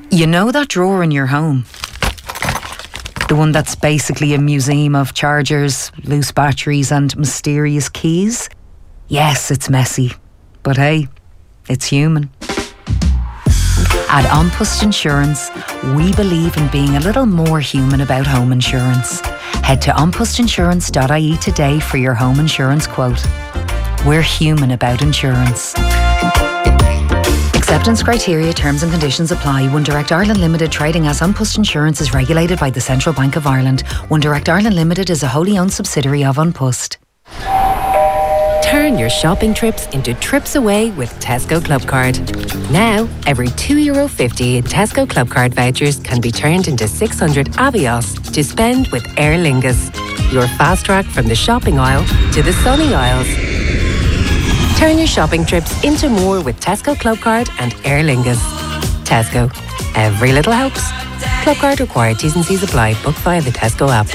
You know that drawer in your home? The one that's basically a museum of chargers, loose batteries and mysterious keys? Yes, it's messy. But hey, it's human. At An Post Insurance, we believe in being a little more human about home insurance. Head to anpostinsurance.ie today for your home insurance quote. We're human about insurance. Acceptance criteria, terms and conditions apply. One Direct Ireland Limited, trading as An Post Insurance, is regulated by the Central Bank of Ireland. One Direct Ireland Limited is a wholly owned subsidiary of An Post. Turn your shopping trips into trips away with Tesco Clubcard. Now, every €2.50 in Tesco Clubcard vouchers can be turned into 600 Avios to spend with Aer Lingus. Your fast track from the shopping aisle to the sunny aisles. Turn your shopping trips into more with Tesco Clubcard and Aer Lingus. Tesco. Every little helps. Clubcard required. T's and C's apply. Book via the Tesco app.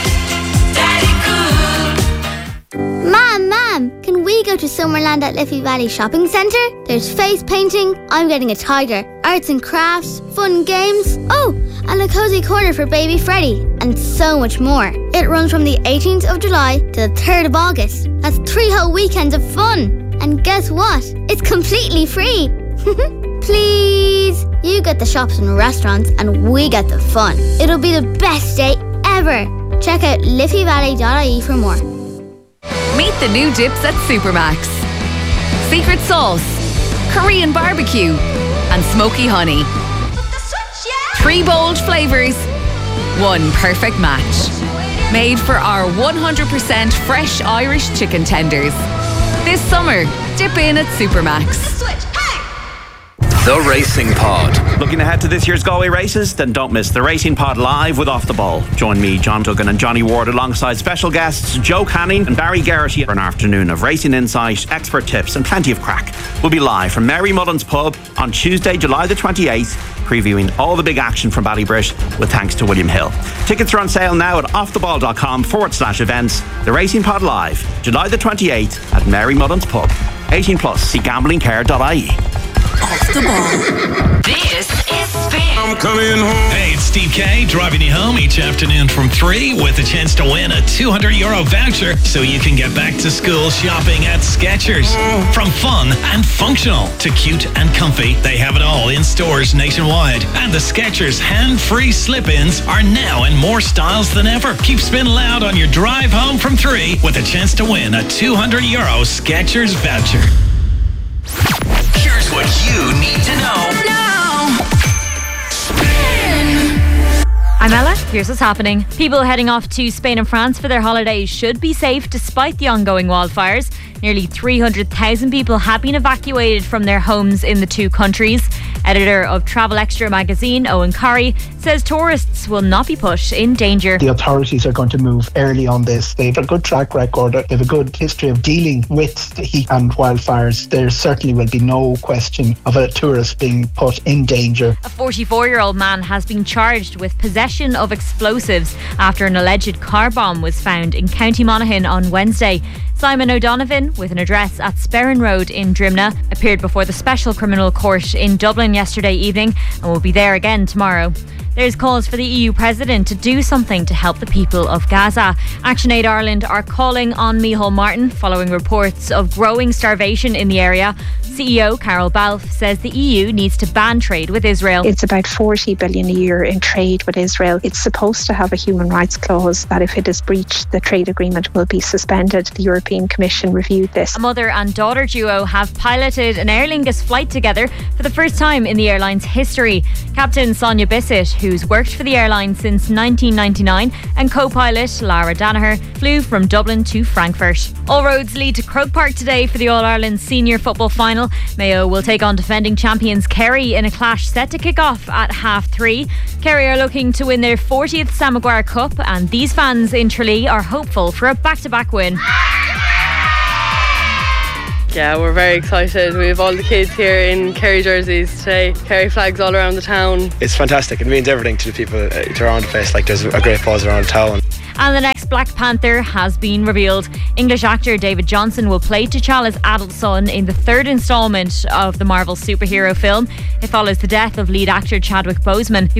Mum, can we go to Summerland at Liffey Valley Shopping Centre? There's face painting, I'm getting a tiger, arts and crafts, fun games, oh, and a cosy corner for baby Freddie, and so much more. It runs from the 18th of July to the 3rd of August. That's 3 whole weekends of fun. And guess what? It's completely free. Please. You get the shops and restaurants and we get the fun. It'll be the best day ever. Check out liffeyvalley.ie for more. Meet the new dips at Supermax. Secret sauce, Korean barbecue, and smoky honey. 3 bold flavours, 1 perfect match. Made for our 100% fresh Irish chicken tenders. This summer, dip in at Supermax. The Racing Pod. Looking ahead to this year's Galway races? Then don't miss the Racing Pod live with Off the Ball. Join me, John Duggan and Johnny Ward alongside special guests Joe Canning and Barry Garrity for an afternoon of racing insight, expert tips and plenty of crack. We'll be live from Mary Mullen's Pub on Tuesday, July the 28th, previewing all the big action from Ballybrit with thanks to William Hill. Tickets are on sale now at offtheball.com/events. The Racing Pod live, July the 28th at Mary Mullen's Pub. 18 plus, see gamblingcare.ie. Off the Ball. This is Spin. I'm coming home. Hey, it's Steve K driving you home each afternoon from 3 with a chance to win a €200 voucher so you can get back to school shopping at Skechers. From fun and functional to cute and comfy, they have it all in stores nationwide. And the Skechers hand-free slip-ins are now in more styles than ever. Keep Spin loud on your drive home from 3 with a chance to win a €200 Skechers voucher. Here's what you need to know now. Spin. I'm Ella. Here's what's happening. People heading off to Spain and France for their holidays should be safe despite the ongoing wildfires. Nearly 300,000 people have been evacuated from their homes in the two countries. Editor of Travel Extra magazine, Owen Corrie, says tourists will not be put in danger. The authorities are going to move early on this. They have a good track record. They have a good history of dealing with the heat and wildfires. There certainly will be no question of a tourist being put in danger. A 44-year-old man has been charged with possession of explosives after an alleged car bomb was found in County Monaghan on Wednesday. Simon O'Donovan, with an address at Sperrin Road in Drimna, appeared before the Special Criminal Court in Dublin yesterday evening and will be there again tomorrow. There's calls for the EU President to do something to help the people of Gaza. ActionAid Ireland are calling on Micheál Martin following reports of growing starvation in the area. CEO Carol Balfe says the EU needs to ban trade with Israel. It's about 40 billion a year in trade with Israel. It's supposed to have a human rights clause that if it is breached, the trade agreement will be suspended. The European Commission reviewed this. A mother and daughter duo have piloted an Aer Lingus flight together for the first time in the airline's history. Captain Sonia Bissett, who's worked for the airline since 1999, and co-pilot Lara Danaher flew from Dublin to Frankfurt. All roads lead to Croke Park today for the All-Ireland Senior Football Final. Mayo will take on defending champions Kerry in a clash set to kick off at 3:30. Kerry are looking to win their 40th Sam Maguire Cup, and these fans in Tralee are hopeful for a back-to-back win. Yeah, we're very excited. We have all the kids here in Kerry jerseys today. Kerry flags all around the town. It's fantastic. It means everything to the people around the place. Like, there's a great buzz around the town. And the next Black Panther has been revealed. English actor David Johnson will play T'Challa's adult son in the third installment of the Marvel superhero film. It follows the death of lead actor Chadwick Boseman, who